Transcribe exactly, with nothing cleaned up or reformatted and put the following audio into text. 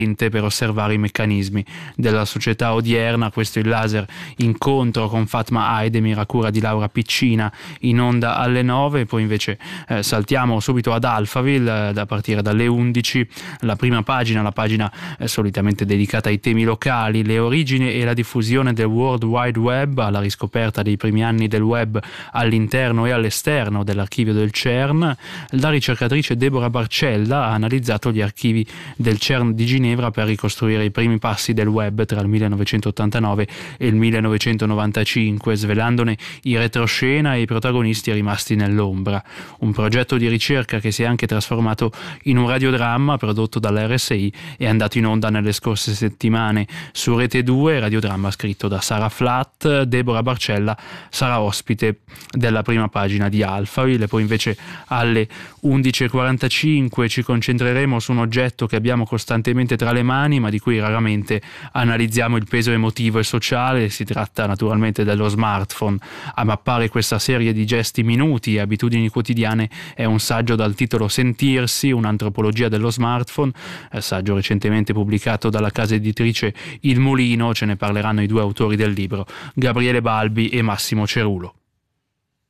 per osservare i meccanismi della società odierna. Questo è il laser incontro con Fatma Aydemir a cura di Laura Piccina, in onda alle nove. Poi invece eh, saltiamo subito ad Alphaville eh, da partire dalle undici, la prima pagina, la pagina eh, solitamente dedicata ai temi locali, le origini e la diffusione del World Wide Web, alla riscoperta dei primi anni del web all'interno e all'esterno dell'archivio del CERN. La ricercatrice Deborah Barcella ha analizzato gli archivi del CERN di Ginevra per ricostruire i primi passi del web tra il millenovecentottantanove e il millenovecentonovantacinque, svelandone i retroscena e i protagonisti rimasti nell'ombra. Un progetto di ricerca che si è anche trasformato in un radiodramma prodotto dall'R S I e andato in onda nelle scorse settimane su Rete due, radiodramma scritto da Sara Flatt. Deborah Barcella sarà ospite della prima pagina di Alphaville. Poi invece alle undici e quarantacinque ci concentreremo su un oggetto che abbiamo costantemente tra le mani, ma di cui raramente analizziamo il peso emotivo e sociale. Si tratta naturalmente dello smartphone. A mappare questa serie di gesti minuti e abitudini quotidiane è un saggio dal titolo Sentirsi, un'antropologia dello smartphone, saggio recentemente pubblicato dalla casa editrice Il Mulino. Ce ne parleranno i due autori del libro, Gabriele Balbi e Massimo Cerulo.